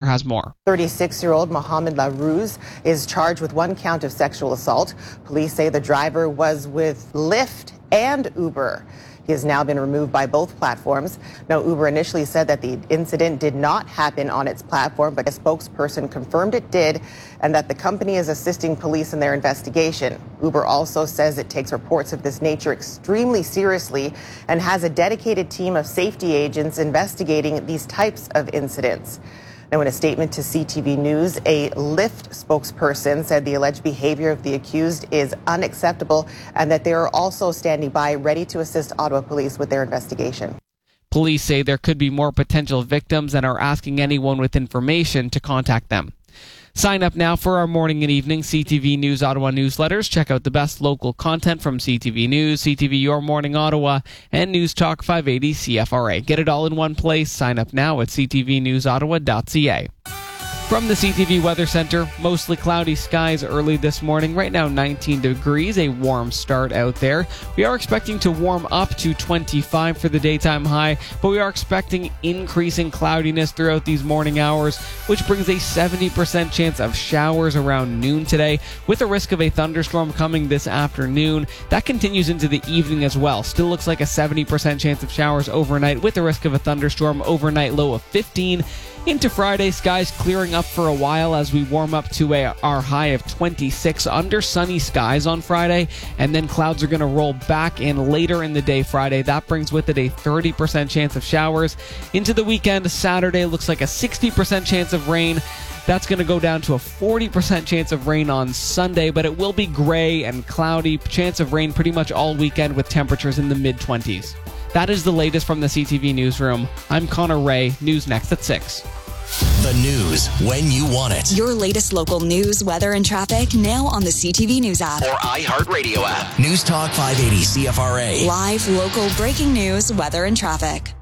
has more. 36-year-old Mohamed Larouz is charged with 1 count of sexual assault. Police say the driver was with Lyft and Uber. He has now been removed by both platforms. Now, Uber initially said that the incident did not happen on its platform, but a spokesperson confirmed it did and that the company is assisting police in their investigation. Uber also says it takes reports of this nature extremely seriously and has a dedicated team of safety agents investigating these types of incidents. Now, in a statement to CTV News, a Lyft spokesperson said the alleged behavior of the accused is unacceptable and that they are also standing by ready to assist Ottawa police with their investigation. Police say there could be more potential victims and are asking anyone with information to contact them. Sign up now for our morning and evening CTV News Ottawa newsletters. Check out the best local content from CTV News, CTV Your Morning Ottawa, and News Talk 580 CFRA. Get it all in one place. Sign up now at ctvnewsottawa.ca. From the CTV Weather Center, mostly cloudy skies early this morning. Right now 19 degrees, a warm start out there. We are expecting to warm up to 25 for the daytime high, but we are expecting increasing cloudiness throughout these morning hours, which brings a 70% chance of showers around noon today, with a risk of a thunderstorm coming this afternoon. That continues into the evening as well. Still looks like a 70% chance of showers overnight, with a risk of a thunderstorm overnight low of 15. Into Friday, skies clearing up for a while as we warm up to our high of 26 under sunny skies on Friday, and then clouds are going to roll back in later in the day Friday. That brings with it a 30% chance of showers. Into the weekend, Saturday looks like a 60% chance of rain. That's going to go down to a 40% chance of rain on Sunday, but it will be gray and cloudy. Chance of rain pretty much all weekend with temperatures in the mid-20s. That is the latest from the CTV Newsroom. I'm Connor Ray. News next at 6. The news when you want it. Your latest local news, weather, and traffic now on the CTV News app. Or iHeartRadio app. News Talk 580 CFRA. Live, local, breaking news, weather, and traffic.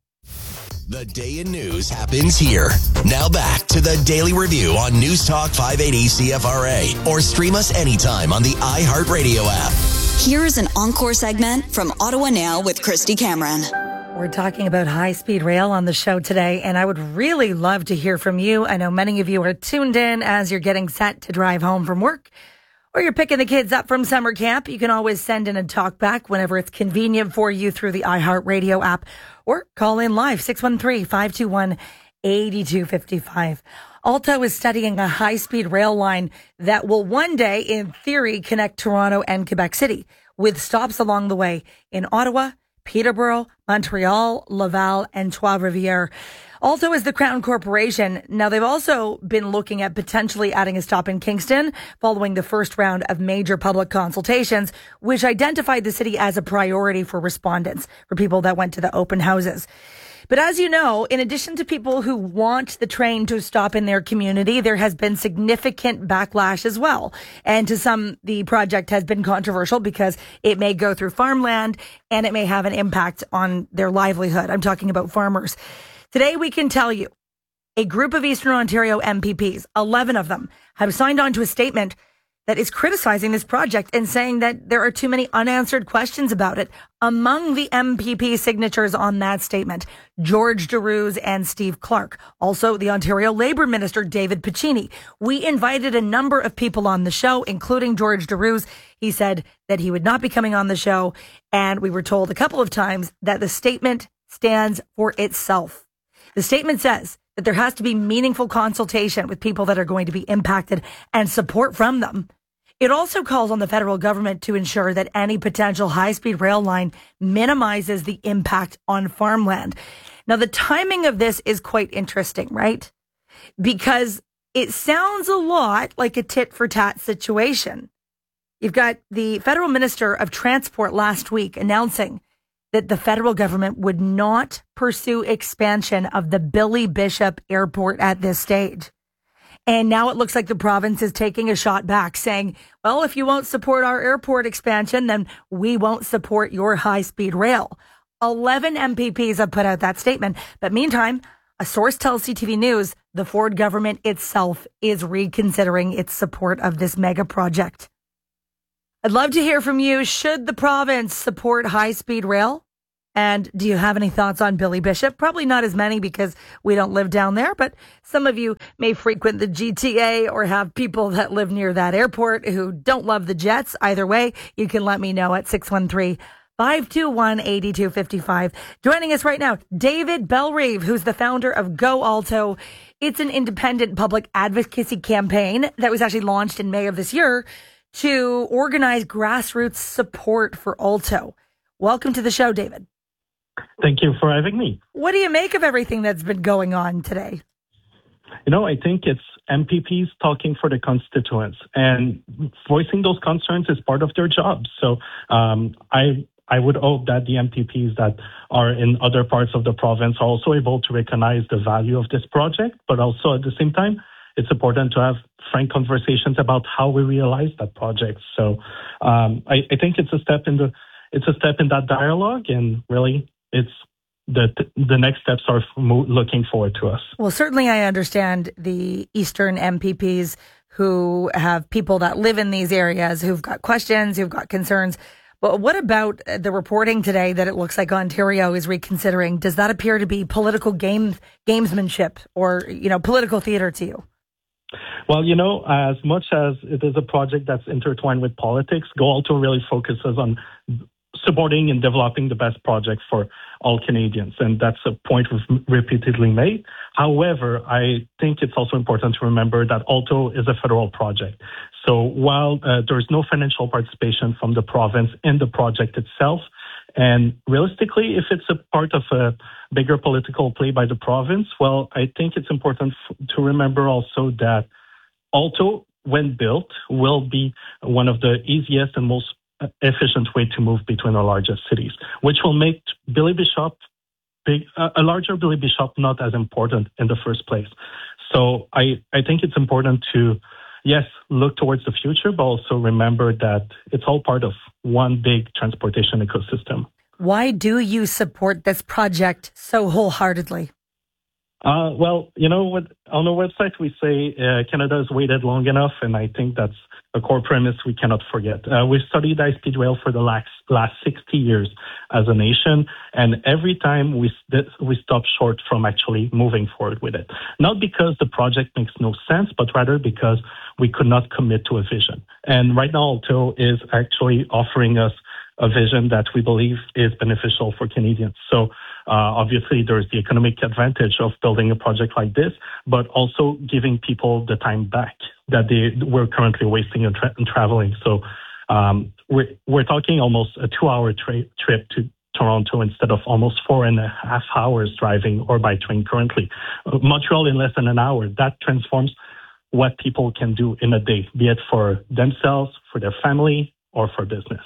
The day in news happens here. Now back to the Daily Review on News Talk 580 CFRA. Or stream us anytime on the iHeartRadio app. Here's an encore segment from Ottawa Now with Christy Cameron. We're talking about high-speed rail on the show today, and I would really love to hear from you. I know many of you are tuned in as you're getting set to drive home from work, or you're picking the kids up from summer camp. You can always send in a talk back whenever it's convenient for you through the iHeartRadio app, or call in live, 613-521-8255. Alto is studying a high-speed rail line that will one day, in theory, connect Toronto and Quebec City, with stops along the way in Ottawa, Peterborough, Montreal, Laval, and Trois-Rivières. Alto is the Crown Corporation. Now, they've also been looking at potentially adding a stop in Kingston following the first round of major public consultations, which identified the city as a priority for respondents, for people that went to the open houses. But as you know, in addition to people who want the train to stop in their community, there has been significant backlash as well. And to some, the project has been controversial because it may go through farmland and it may have an impact on their livelihood. I'm talking about farmers. Today, we can tell you a group of Eastern Ontario MPPs, 11 of them, have signed on to a statement that is criticizing this project and saying that there are too many unanswered questions about it. Among the MPP signatures on that statement, George Darouze and Steve Clark. Also, the Ontario Labour Minister, David Piccini. We invited a number of people on the show, including George Darouze. He said that he would not be coming on the show, and we were told a couple of times that the statement stands for itself. The statement says that there has to be meaningful consultation with people that are going to be impacted and support from them. It also calls on the federal government to ensure that any potential high-speed rail line minimizes the impact on farmland. Now, the timing of this is quite interesting, right? Because it sounds a lot like a tit-for-tat situation. You've got the federal minister of transport last week announcing that the federal government would not pursue expansion of the Billy Bishop Airport at this stage. And now it looks like the province is taking a shot back, saying, well, if you won't support our airport expansion, then we won't support your high-speed rail. 11 MPPs have put out that statement. But meantime, a source tells CTV News the Ford government itself is reconsidering its support of this mega project. I'd love to hear from you. Should the province support high-speed rail? And do you have any thoughts on Billy Bishop? Probably not as many because we don't live down there, but some of you may frequent the GTA or have people that live near that airport who don't love the Jets. Either way, you can let me know at 613-521-8255. Joining us right now, David Bellerive, who's the founder of Go Alto. It's an independent public advocacy campaign that was actually launched in May of this year to organize grassroots support for Alto. Welcome to the show, David. Thank you for having me. What do you make of everything that's been going on today? I think it's MPPs talking for the constituents, and voicing those concerns is part of their job. So I would hope that the MPPs that are in other parts of the province are also able to recognize the value of this project, but also at the same time, it's important to have frank conversations about how we realize that project. So I think it's a step in that dialogue, and really it's the next steps are looking forward to us. Well, certainly I understand the Eastern MPPs who have people that live in these areas who've got questions, who've got concerns. But what about the reporting today that it looks like Ontario is reconsidering? Does that appear to be political gamesmanship or, political theater to you? Well, as much as it is a project that's intertwined with politics, Go Alto really focuses on supporting and developing the best project for all Canadians. And that's a point we've repeatedly made. However, I think it's also important to remember that Alto is a federal project. So while there's no financial participation from the province in the project itself, and realistically, if it's a part of a bigger political play by the province, well, I think it's important to remember also that Alto, when built, will be one of the easiest and most efficient way to move between our largest cities, which will make Billy Bishop a larger Billy Bishop not as important in the first place. So I think it's important to, yes, look towards the future, but also remember that it's all part of one big transportation ecosystem. Why do you support this project so wholeheartedly? Well, what on our website we say Canada has waited long enough, and I think that's a core premise we cannot forget. We've studied high-speed rail for the last 60 years as a nation, and every time we stop short from actually moving forward with it. Not because the project makes no sense, but rather because we could not commit to a vision. And right now, Alto is actually offering us a vision that we believe is beneficial for Canadians. So obviously, there's the economic advantage of building a project like this, but also giving people the time back that they were currently wasting in traveling. So we're talking almost a 2-hour trip to Toronto instead of almost 4.5 hours driving or by train currently. Montreal in less than an hour. That transforms what people can do in a day, be it for themselves, for their family, or for business.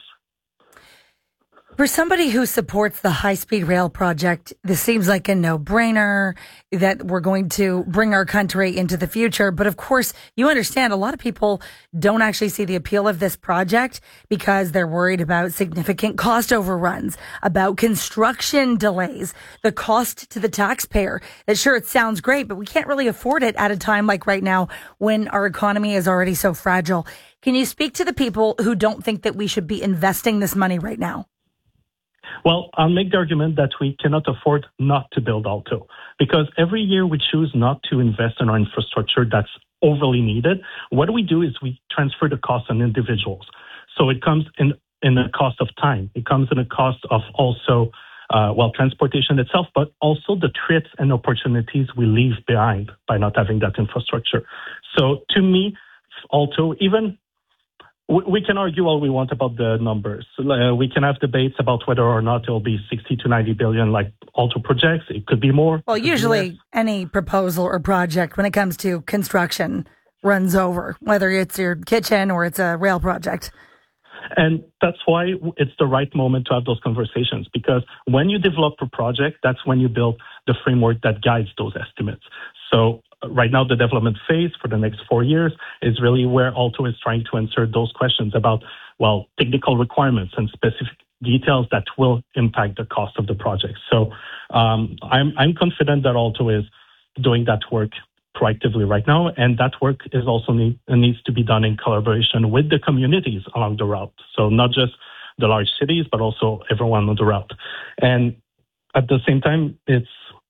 For somebody who supports the high-speed rail project, this seems like a no-brainer that we're going to bring our country into the future. But of course, you understand a lot of people don't actually see the appeal of this project because they're worried about significant cost overruns, about construction delays, the cost to the taxpayer. That sure, it sounds great, but we can't really afford it at a time like right now when our economy is already so fragile. Can you speak to the people who don't think that we should be investing this money right now? Well, I'll make the argument that we cannot afford not to build Alto, because every year we choose not to invest in our infrastructure that's overly needed. What we do is we transfer the cost on individuals. So it comes in the cost of time. It comes in the cost of also, transportation itself, but also the threats and opportunities we leave behind by not having that infrastructure. So to me, Alto, even we can argue all we want about the numbers. We can have debates about whether or not it will be 60 to 90 billion like Alto projects. It could be more. Well, usually any proposal or project when it comes to construction runs over, whether it's your kitchen or it's a rail project. And that's why it's the right moment to have those conversations, because when you develop a project, that's when you build the framework that guides those estimates. So right now, the development phase for the next 4 years is really where Alto is trying to answer those questions about, technical requirements and specific details that will impact the cost of the project. So I'm confident that Alto is doing that work proactively right now, and that work is also needs to be done in collaboration with the communities along the route. So not just the large cities, but also everyone on the route. And at the same time, it's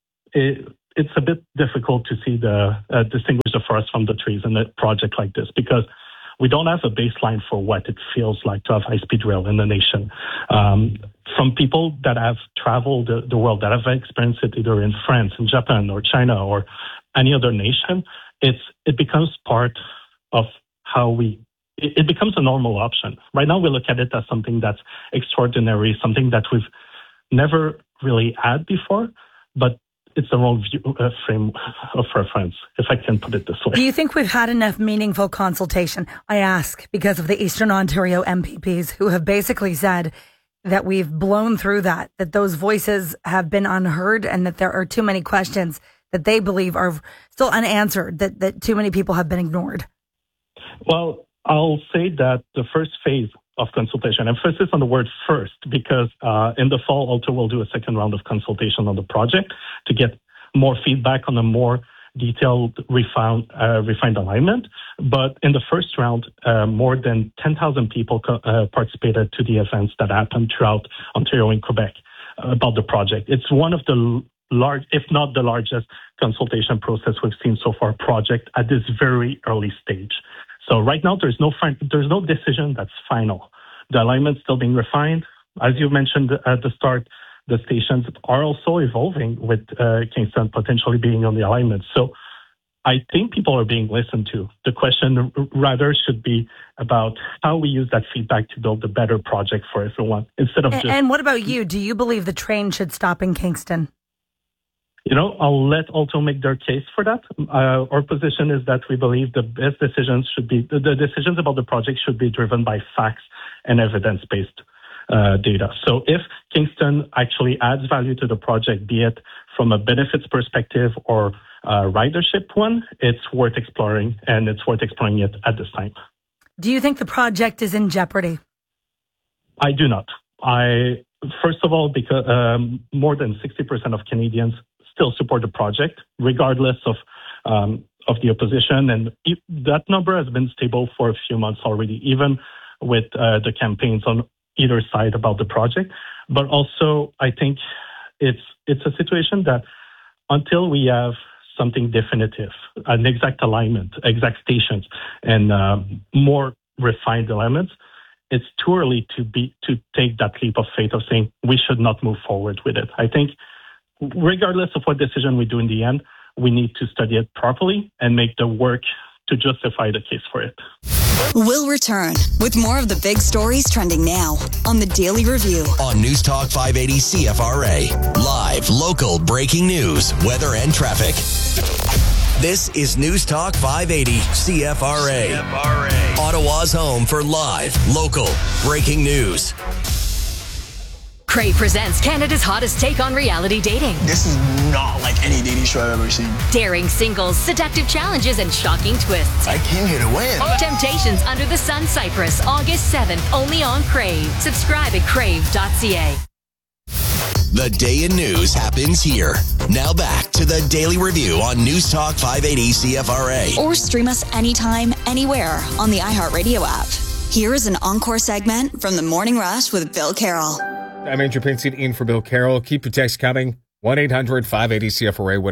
a bit difficult to see distinguish the forest from the trees in a project like this, because we don't have a baseline for what it feels like to have high-speed rail in the nation. From people that have traveled the world, that have experienced it either in France, in Japan, or China, or any other nation, it becomes part of how it becomes a normal option. Right now, we look at it as something that's extraordinary, something that we've never really had before, but it's the wrong frame of reference, if I can put it this way. Do you think we've had enough meaningful consultation? I ask because of the Eastern Ontario MPPs who have basically said that we've blown through that those voices have been unheard, and that there are too many questions that they believe are still unanswered, that too many people have been ignored. Well, I'll say that the first phase of consultation, emphasis on the word first, because in the fall, Alto will do a second round of consultation on the project to get more feedback on a more detailed, refined alignment. But in the first round, more than 10,000 people participated to the events that happened throughout Ontario and Quebec about the project. It's one of the large, if not the largest, consultation process we've seen so far project at this very early stage. So right now, there's no decision that's final. The alignment's still being refined. As you mentioned at the start, the stations are also evolving with Kingston potentially being on the alignment. So I think people are being listened to. The question rather should be about how we use that feedback to build a better project for everyone instead of just... And what about you? Do you believe the train should stop in Kingston? I'll let Alto make their case for that. Our position is that we believe the best decisions the decisions about the project should be driven by facts and evidence-based data. So if Kingston actually adds value to the project, be it from a benefits perspective or ridership one, it's worth exploring, and it's worth exploring it at this time. Do you think the project is in jeopardy? I do not. First of all, because more than 60% of Canadians still support the project, regardless of the opposition. And that number has been stable for a few months already, even with the campaigns on either side about the project. But also, I think it's a situation that until we have something definitive, an exact alignment, exact stations, and more refined elements, it's too early to take that leap of faith of saying we should not move forward with it. I think regardless of what decision we do in the end, we need to study it properly and make the work to justify the case for it. We'll return with more of the big stories trending now on the Daily Review. On News Talk 580 CFRA. Live, local, breaking news, weather and traffic. This is News Talk 580 CFRA. Ottawa's home for live, local, breaking news. Crave presents Canada's hottest take on reality dating. This is not like any dating show I've ever seen. Daring singles, seductive challenges, and shocking twists. I came here to win. Temptations Under the Sun Cyprus, August 7th, only on Crave. Subscribe at crave.ca. The day in news happens here. Now back to the Daily Review on News Talk 580 CFRA. Or stream us anytime, anywhere on the iHeartRadio app. Here is an encore segment from The Morning Rush with Bill Carroll. I'm Andrew Pinsett in for Bill Carroll. Keep your text coming. 1-800-580-CFRA,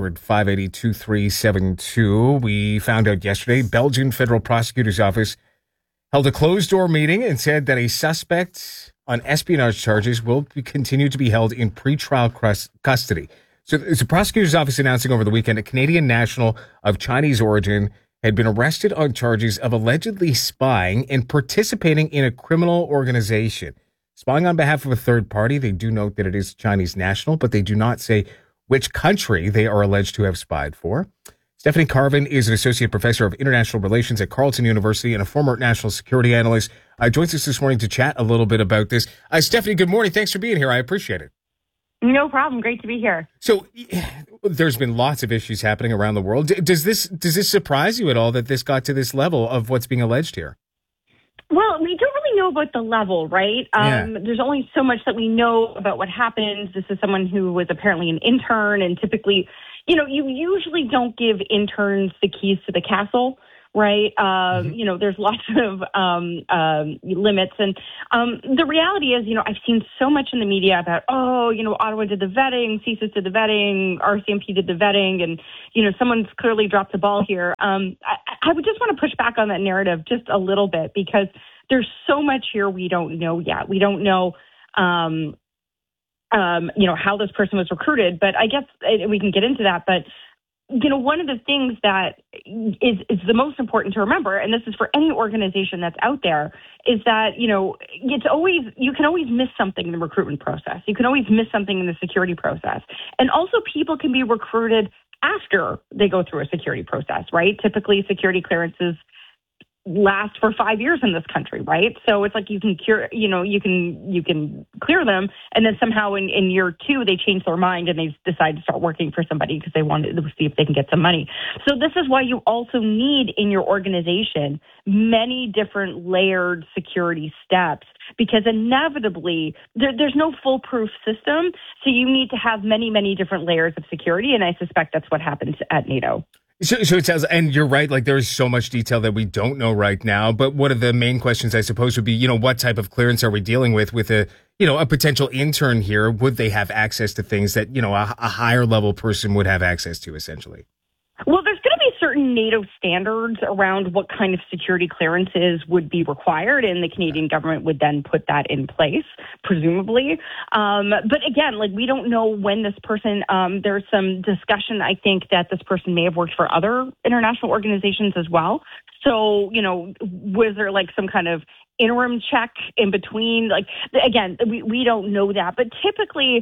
1-800-580-2372. We found out yesterday, Belgian Federal Prosecutor's Office held a closed-door meeting and said that a suspect on espionage charges will continue to be held in pretrial custody. So the prosecutor's office announcing over the weekend a Canadian national of Chinese origin had been arrested on charges of allegedly spying and participating in a criminal organization. Spying on behalf of a third party. They do note that it is Chinese national, but they do not say which country they are alleged to have spied for. Stephanie Carvin is an associate professor of international relations at Carleton University and a former national security analyst. Joins us this morning to chat a little bit about this. Stephanie, good morning. Thanks for being here. I appreciate it. No problem. Great to be here. So there's been lots of issues happening around the world. Does this surprise you at all that this got to this level of what's being alleged here? Well, we don't really know about the level, right? There's only so much that we know about what happens. This is someone who was apparently an intern, and typically, you usually don't give interns the keys to the castle, right? There's lots of limits. And the reality is, I've seen so much in the media about, Ottawa did the vetting, CSIS did the vetting, RCMP did the vetting, and, someone's clearly dropped the ball here. I would just want to push back on that narrative just a little bit, because there's so much here we don't know yet. We don't know, how this person was recruited, but I guess we can get into that. But one of the things that is the most important to remember, and this is for any organization that's out there, is that, you can always miss something in the recruitment process. You can always miss something in the security process. And also people can be recruited after they go through a security process, right? Typically security clearances last for 5 years in this country, right? So it's like you can clear them, and then somehow in year 2 they change their mind and they decide to start working for somebody because they wanted to see if they can get some money. So this is why you also need in your organization many different layered security steps, because inevitably there's no foolproof system. So you need to have many, many different layers of security, and I suspect that's what happens at NATO. So it sounds, and you're right, like there's so much detail that we don't know right now. But one of the main questions, I suppose, would be, what type of clearance are we dealing with a potential intern here? Would they have access to things that, a higher level person would have access to, essentially? Well, there's going to be certain NATO standards around what kind of security clearances would be required, and the Canadian government would then put that in place, presumably. But again, we don't know when this person, there's some discussion, I think, that this person may have worked for other international organizations as well. So, was there some kind of interim check in between? Again, we don't know that. But typically,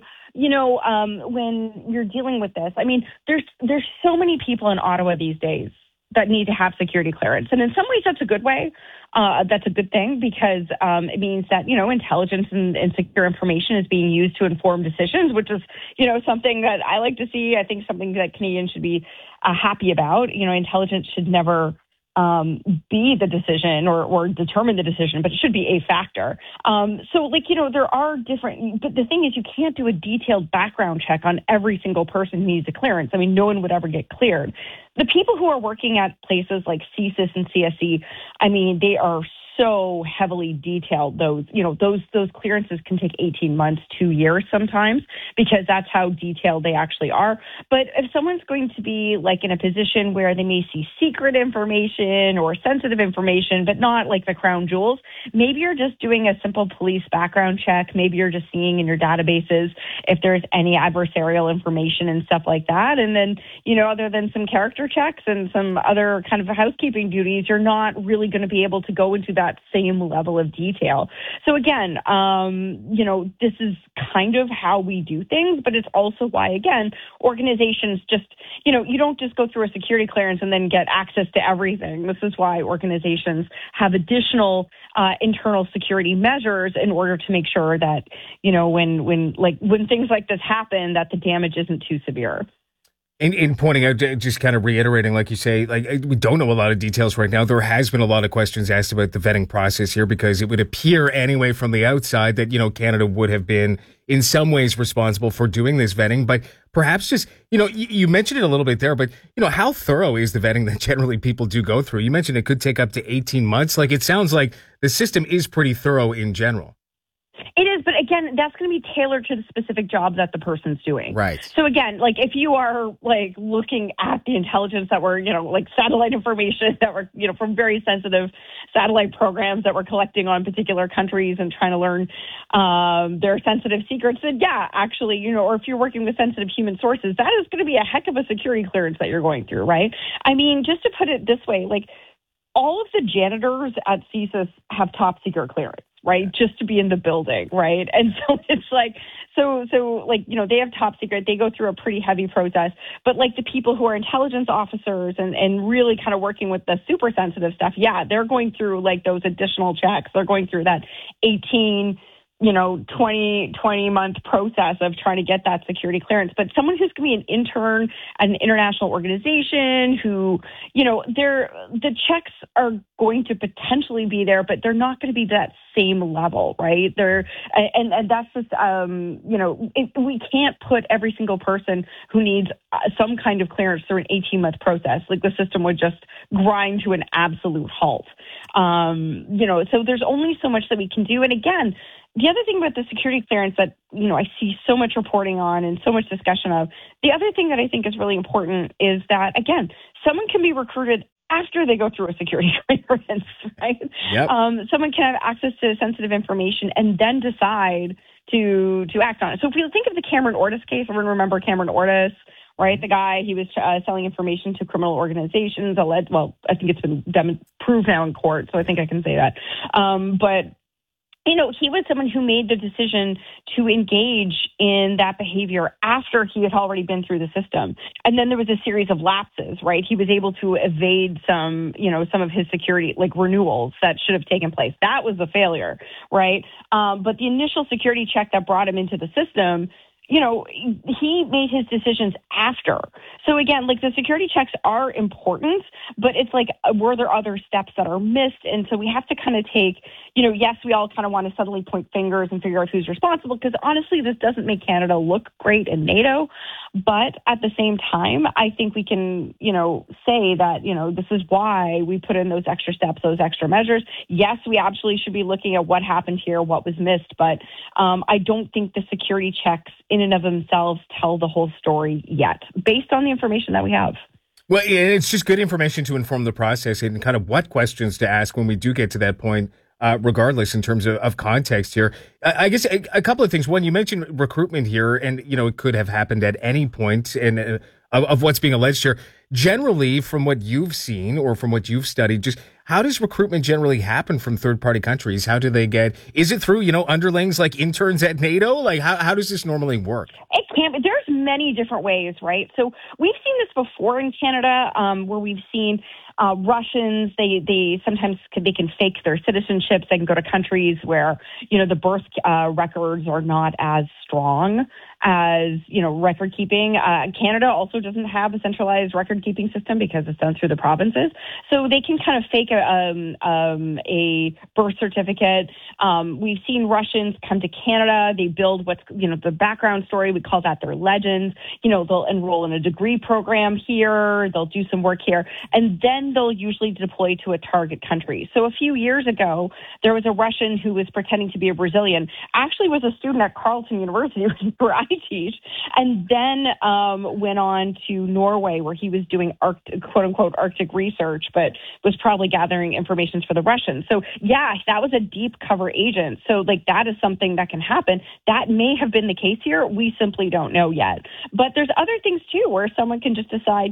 when you're dealing with this, there's so many people in Ottawa these days that need to have security clearance. And in some ways, that's a good way. That's a good thing, because it means that, intelligence and secure information is being used to inform decisions, which is, something that I like to see. I think something that Canadians should be happy about. Intelligence should never be the decision or determine the decision, but it should be a factor. There are different, but the thing is, you can't do a detailed background check on every single person who needs a clearance. No one would ever get cleared. The people who are working at places like CSIS and CSE, they are so heavily detailed. Those clearances can take 18 months, 2 years sometimes, because that's how detailed they actually are. But if someone's going to be in a position where they may see secret information or sensitive information, but not the crown jewels, maybe you're just doing a simple police background check. Maybe you're just seeing in your databases if there's any adversarial information and stuff like that. And then, other than some character checks and some other kind of housekeeping duties, you're not really going to be able to go into that same level of detail. So again, this is kind of how we do things, but it's also why, again, organizations just, you don't just go through a security clearance and then get access to everything. This is why organizations have additional internal security measures in order to make sure that, when things like this happen, that the damage isn't too severe. In pointing out, just kind of reiterating, like you say, we don't know a lot of details right now. There has been a lot of questions asked about the vetting process here, because it would appear anyway from the outside that, Canada would have been in some ways responsible for doing this vetting. But perhaps just, you mentioned it a little bit there, but, how thorough is the vetting that generally people do go through? You mentioned it could take up to 18 months. It sounds like the system is pretty thorough in general. It is, but again, that's going to be tailored to the specific job that the person's doing. Right. So again, if you are looking at the intelligence that we're, satellite information that we're, from very sensitive satellite programs that we're collecting on particular countries and trying to learn their sensitive secrets, then yeah, actually, or if you're working with sensitive human sources, that is going to be a heck of a security clearance that you're going through, right? Just to put it this way, all of the janitors at CSIS have top secret clearance, right? Just to be in the building, right? And so it's they have top secret. They go through a pretty heavy process. But the people who are intelligence officers and really kind of working with the super sensitive stuff, yeah, they're going through those additional checks. They're going through that 18 20-month process of trying to get that security clearance. But someone who's going to be an intern at an international organization who, the checks are going to potentially be there, but they're not going to be that same level, right? And that's just, we can't put every single person who needs some kind of clearance through an 18-month process. Like, the system would just grind to an absolute halt. So there's only so much that we can do. And again, the other thing about the security clearance that, I see so much reporting on and so much discussion of, the other thing that I think is really important is that, again, someone can be recruited after they go through a security clearance, right? Yep. Someone can have access to sensitive information and then decide to act on it. So if we think of the Cameron Ortis case, everyone remember Cameron Ortis, right? The guy, he was selling information to criminal organizations. I think it's been proved now in court, so I think I can say that. But he was someone who made the decision to engage in that behavior after he had already been through the system. And then there was a series of lapses, right? He was able to evade some of his security, like renewals that should have taken place. That was a failure, right? But the initial security check that brought him into the system, he made his decisions after. So again, like, the security checks are important, but it's like, were there other steps that are missed? And so we have to kind of take, yes, we all kind of want to suddenly point fingers and figure out who's responsible, because honestly, this doesn't make Canada look great in NATO. But at the same time, I think we can, say that, this is why we put in those extra steps, those extra measures. Yes, we absolutely should be looking at what happened here, what was missed. But I don't think the security checks in and of themselves tell the whole story yet, based on the information that we have. Well, it's just good information to inform the process and kind of what questions to ask when we do get to that point, regardless in terms of context here. I guess a couple of things. One, you mentioned recruitment here, and, it could have happened at any point and of what's being alleged here. Generally, from what you've seen or from what you've studied, just how does recruitment generally happen from third-party countries? How do they is it through, underlings like interns at NATO? Like, how does this normally work? It can be. There's many different ways, right? So we've seen this before in Canada, where we've seen Russians, they sometimes they can fake their citizenships. They can go to countries where, the birth records are not as strong as, record keeping. Canada also doesn't have a centralized record keeping system because it's done through the provinces. So they can kind of fake a birth certificate. We've seen Russians come to Canada. They build what's, the background story. We call that their legends. They'll enroll in a degree program here. They'll do some work here. And then they'll usually deploy to a target country. So a few years ago, there was a Russian who was pretending to be a Brazilian, actually was a student at Carleton University where I teach, and then went on to Norway where he was doing quote unquote Arctic research, but was probably gathering information for the Russians. So yeah, that was a deep cover agent. So like, that is something that can happen. That may have been the case here. We simply don't know yet. But there's other things too, where someone can just decide,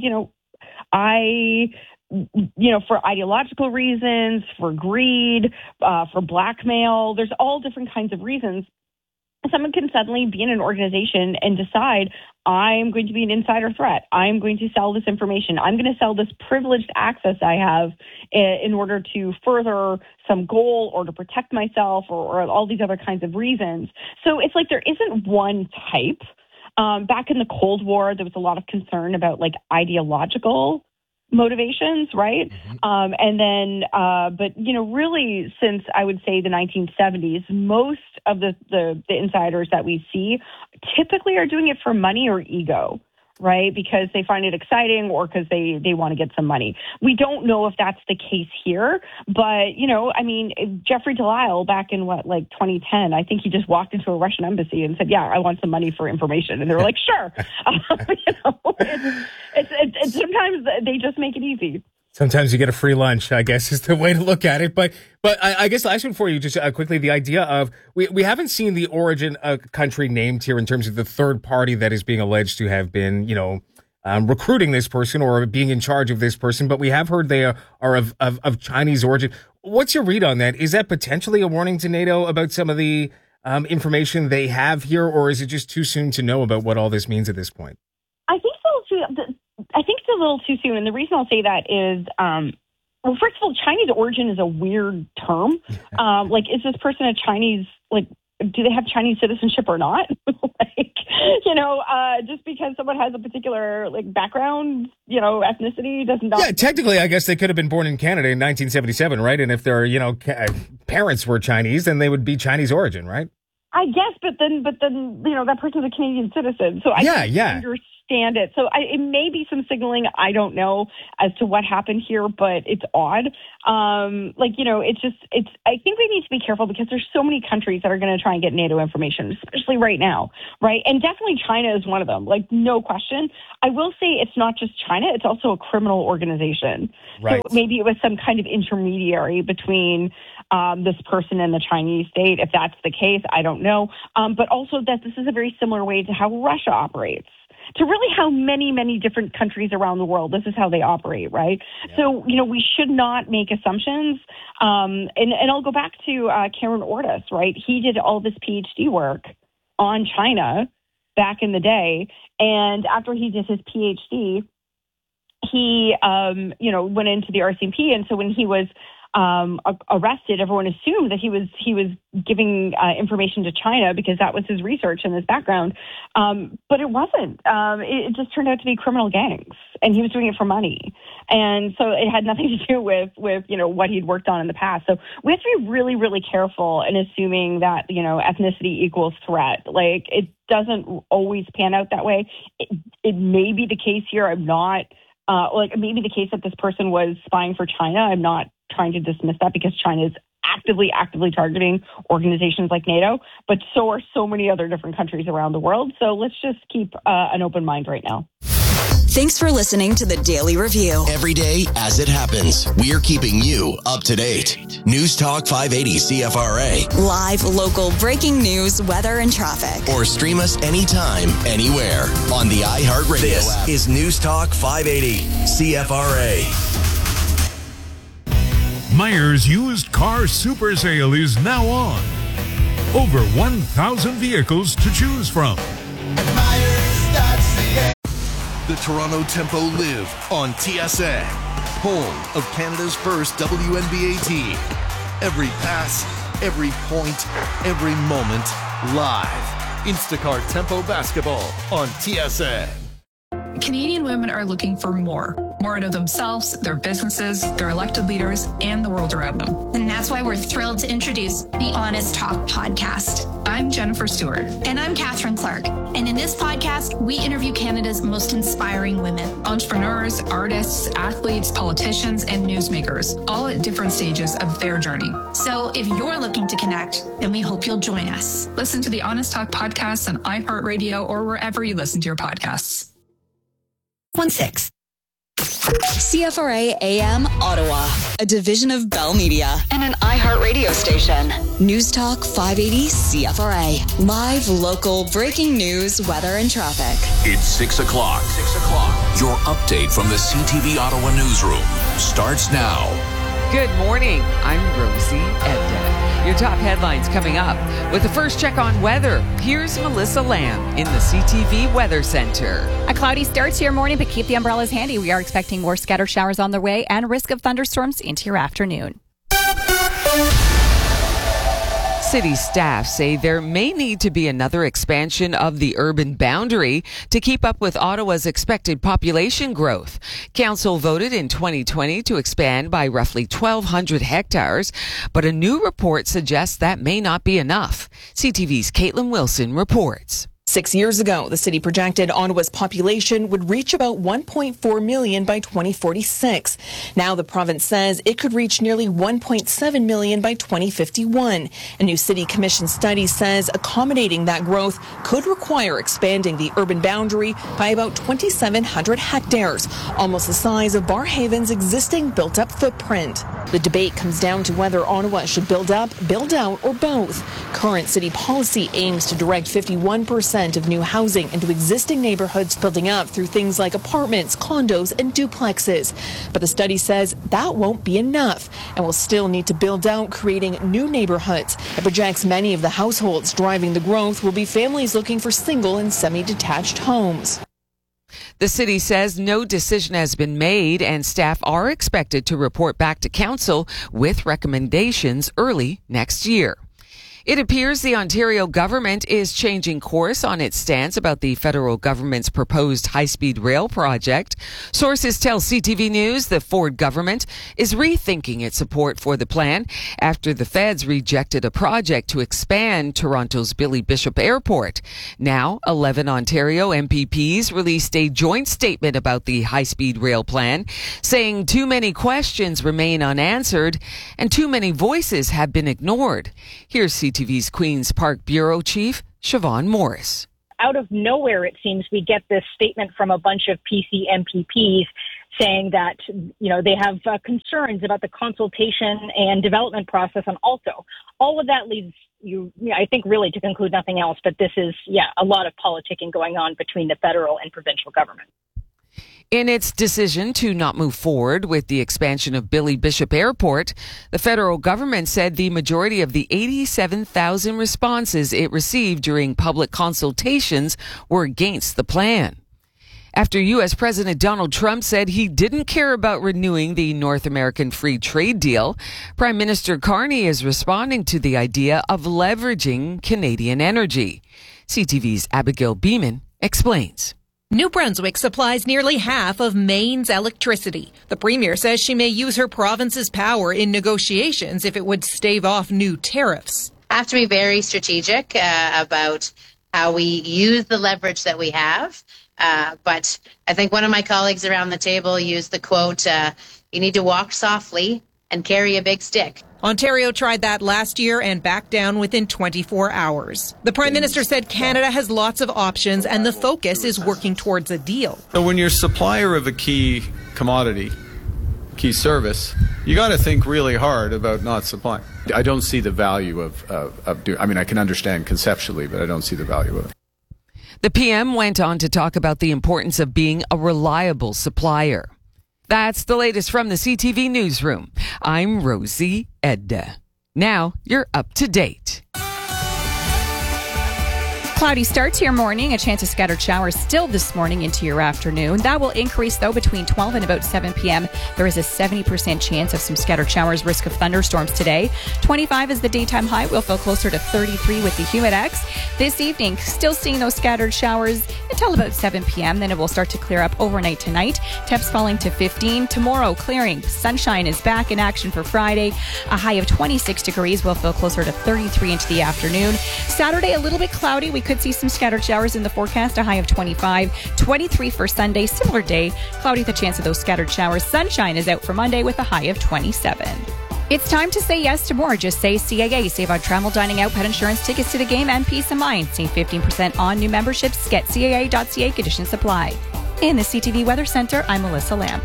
for ideological reasons, for greed, for blackmail, there's all different kinds of reasons. Someone can suddenly be in an organization and decide, I'm going to be an insider threat. I'm going to sell this information. I'm going to sell this privileged access I have in order to further some goal or to protect myself or all these other kinds of reasons. So it's like there isn't one type. Back in the Cold War, there was a lot of concern about like ideological motivations, right? Mm-hmm. But really since I would say the 1970s, most of the insiders that we see typically are doing it for money or ego, right? Because they find it exciting or because they want to get some money. We don't know if that's the case here, but, Jeffrey Delisle back in 2010, I think he just walked into a Russian embassy and said, yeah, I want some money for information. And they were like, sure. It's sometimes they just make it easy. Sometimes you get a free lunch, I guess, is the way to look at it. But I guess last one for you, just quickly, the idea of we haven't seen the origin country named here in terms of the third party that is being alleged to have been, recruiting this person or being in charge of this person. But we have heard they are of Chinese origin. What's your read on that? Is that potentially a warning to NATO about some of the information they have here, or is it just too soon to know about what all this means at this point? I think it's a little too soon. And the reason I'll say that is, first of all, Chinese origin is a weird term. Is this person a Chinese, do they have Chinese citizenship or not? Just because someone has a particular background, ethnicity doesn't. Yeah, technically, I guess they could have been born in Canada in 1977, right? And if their parents were Chinese, then they would be Chinese origin, right? I guess, but then that person's a Canadian citizen, so I understand it. So it may be some signaling. I don't know as to what happened here, but it's odd. I think we need to be careful because there's so many countries that are going to try and get NATO information, especially right now, right? And definitely China is one of them, no question. I will say it's not just China; it's also a criminal organization. Right. So maybe it was some kind of intermediary between this person and the Chinese state. If that's the case, I don't know. But also that this is a very similar way to how Russia operates, to really how many, many different countries around the world, this is how they operate, right? Yeah. So, we should not make assumptions. And I'll go back to Cameron Ortis, right? He did all this PhD work on China back in the day. And after he did his PhD, he, went into the RCMP. And so when he was arrested, everyone assumed that he was giving information to China because that was his research and his background, but it wasn't. It just turned out to be criminal gangs, and he was doing it for money, and so it had nothing to do with what he'd worked on in the past. So we have to be really, really careful in assuming that ethnicity equals threat. It doesn't always pan out that way. It may be the case here. I'm not it may be the case that this person was spying for China. I'm not trying to dismiss that because China is actively targeting organizations like NATO, but so are so many other different countries around the world. So let's just keep an open mind right now. Thanks for listening to the Daily Review. Every day as it happens, we're keeping you up to date. News Talk 580 CFRA. Live, local, breaking news, weather, and traffic. Or stream us anytime, anywhere on the iHeartRadio app. This is News Talk 580 CFRA. Meijer's used car super sale is now on. Over 1,000 vehicles to choose from. The Toronto Tempo live on TSN, home of Canada's first WNBA team. Every pass, every point, every moment, live. Instacart Tempo basketball on TSN. Canadian women are looking for more out of themselves, their businesses, their elected leaders, and the world around them. And that's why we're thrilled to introduce the Honest Talk podcast. I'm Jennifer Stewart. And I'm Catherine Clark. And in this podcast, we interview Canada's most inspiring women. Entrepreneurs, artists, athletes, politicians, and newsmakers, all at different stages of their journey. So if you're looking to connect, then we hope you'll join us. Listen to the Honest Talk podcast on iHeartRadio or wherever you listen to your podcasts. 1-6. CFRA AM Ottawa, a division of Bell Media and an iHeartRadio station. News Talk 580 CFRA. Live, local, breaking news, weather, and traffic. It's 6 o'clock. Your update from the CTV Ottawa newsroom starts now. Good morning. I'm Rosie Edda. Your top headlines coming up. With the first check on weather, here's Melissa Lamb in the CTV Weather Center. A cloudy start to your morning, but keep the umbrellas handy. We are expecting more scattered showers on their way and risk of thunderstorms into your afternoon. City staff say there may need to be another expansion of the urban boundary to keep up with Ottawa's expected population growth. Council voted in 2020 to expand by roughly 1,200 hectares, but a new report suggests that may not be enough. CTV's Caitlin Wilson reports. 6 years ago, the city projected Ottawa's population would reach about 1.4 million by 2046. Now the province says it could reach nearly 1.7 million by 2051. A new city commission study says accommodating that growth could require expanding the urban boundary by about 2,700 hectares, almost the size of Barrhaven's existing built-up footprint. The debate comes down to whether Ottawa should build up, build out, or both. Current city policy aims to direct 51% of new housing into existing neighborhoods, building up through things like apartments, condos, and duplexes. But the study says that won't be enough and will still need to build out, creating new neighborhoods. It projects many of the households driving the growth will be families looking for single and semi-detached homes. The city says no decision has been made and staff are expected to report back to council with recommendations early next year. It appears the Ontario government is changing course on its stance about the federal government's proposed high-speed rail project. Sources tell CTV News the Ford government is rethinking its support for the plan after the feds rejected a project to expand Toronto's Billy Bishop Airport. Now, 11 Ontario MPPs released a joint statement about the high-speed rail plan, saying too many questions remain unanswered and too many voices have been ignored. Here's CTV's Queen's Park Bureau Chief, Siobhan Morris. Out of nowhere, it seems, we get this statement from a bunch of PC MPPs saying that, they have concerns about the consultation and development process on Alto. All of that leads you, I think, really to conclude nothing else, but this is, a lot of politicking going on between the federal and provincial government. In its decision to not move forward with the expansion of Billy Bishop Airport, the federal government said the majority of the 87,000 responses it received during public consultations were against the plan. After U.S. President Donald Trump said he didn't care about renewing the North American Free Trade Deal, Prime Minister Carney is responding to the idea of leveraging Canadian energy. CTV's Abigail Beeman explains. New Brunswick supplies nearly half of Maine's electricity. The Premier says she may use her province's power in negotiations if it would stave off new tariffs. I have to be very strategic about how we use the leverage that we have. But I think one of my colleagues around the table used the quote, you need to walk softly and carry a big stick. Ontario tried that last year and backed down within 24 hours. The Prime Minister said Canada has lots of options and the focus is working towards a deal. So when you're supplier of a key commodity, key service, you got to think really hard about not supplying. I don't see the value of doing. I mean, I can understand conceptually, but I don't see the value of it. The PM went on to talk about the importance of being a reliable supplier. That's the latest from the CTV Newsroom. I'm Rosie Edda. Now you're up to date. Cloudy start to your morning. A chance of scattered showers still this morning into your afternoon. That will increase, though, between 12 and about 7 p.m. There is a 70% chance of some scattered showers, risk of thunderstorms today. 25 is the daytime high. We'll feel closer to 33 with the Humidex. This evening, still seeing those scattered showers until about 7 p.m. Then it will start to clear up overnight tonight. Temps falling to 15. Tomorrow, clearing. Sunshine is back in action for Friday. A high of 26 degrees. We'll feel closer to 33 into the afternoon. Saturday, a little bit cloudy. We could see some scattered showers in the forecast, a high of 25, 23 for Sunday, similar day, cloudy with a chance of those scattered showers. Sunshine is out for Monday with a high of 27. It's time to say yes to more. Just say CAA. Save on travel, dining out, pet insurance, tickets to the game, and peace of mind. Save 15% on new memberships. Get CAA.ca. Conditions apply. In the CTV Weather Center, I'm Melissa Lamb.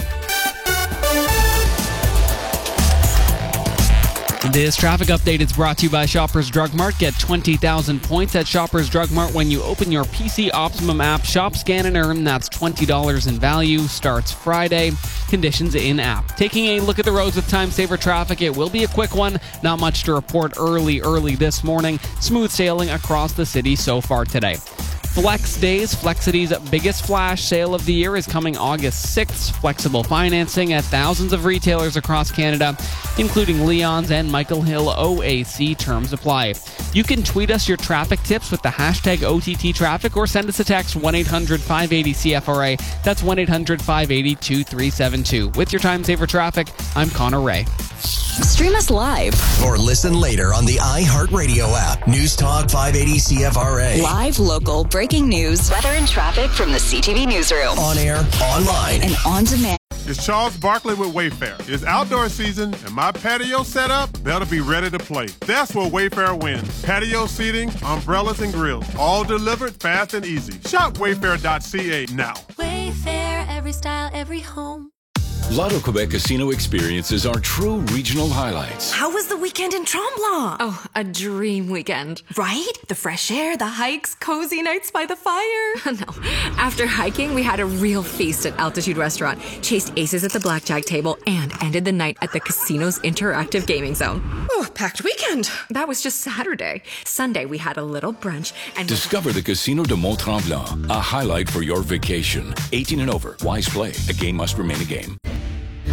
This traffic update is brought to you by Shoppers Drug Mart. Get 20,000 points at Shoppers Drug Mart when you open your PC Optimum app. Shop, scan, and earn. That's $20 in value. Starts Friday. Conditions in app. Taking a look at the roads with time saver traffic. It will be a quick one. Not much to report early this morning. Smooth sailing across the city so far today. Flex Days, Flexity's biggest flash sale of the year, is coming August 6th. Flexible financing at thousands of retailers across Canada, including Leon's and Michael Hill OAC. Terms apply. You can tweet us your traffic tips with the hashtag OTT Traffic or send us a text 1-800-580-CFRA. That's 1-800-580-2372. With your time saver traffic, I'm Connor Ray. Stream us live or listen later on the iHeartRadio app. News Talk 580 CFRA. Live, local, breaking news, weather and traffic from the CTV Newsroom. On air, online, and on demand. It's Charles Barkley with Wayfair. It's outdoor season, and my patio setup better be ready to play. That's where Wayfair wins. Patio seating, umbrellas, and grills. All delivered fast and easy. Shop wayfair.ca now. Wayfair, every style, every home. Lotto Quebec Casino experiences are true regional highlights. How was the weekend in Tremblant? Oh, a dream weekend. Right? The fresh air, the hikes, cozy nights by the fire. No. After hiking, we had a real feast at Altitude Restaurant, chased aces at the blackjack table, and ended the night at the casino's interactive gaming zone. Oh, packed weekend. That was just Saturday. Sunday, we had a little brunch and... Discover the Casino de Mont-Tremblant, a highlight for your vacation. 18 and over. Wise play. A game must remain a game.